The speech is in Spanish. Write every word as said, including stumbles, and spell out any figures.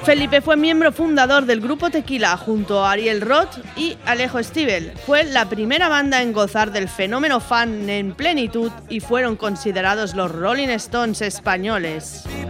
Felipe fue miembro fundador del grupo Tequila junto a Ariel Roth y Alejo Stivel. Fue la primera banda en gozar del fenómeno fan en plenitud y fueron considerados los Rolling Stones españoles.